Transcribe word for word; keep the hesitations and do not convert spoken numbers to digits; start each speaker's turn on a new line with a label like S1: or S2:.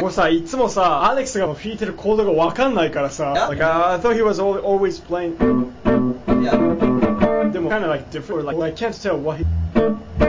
S1: もさ、いつもさ、アレックスが弾いてるコードがわかんないからさ、like, uh, I thought he was always playing.
S2: Yeah.
S1: でも kind of like different, like I can't tell what he